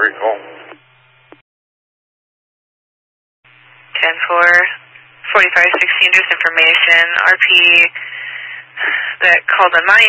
recall. 10-4, 4516, just information. RP that called on my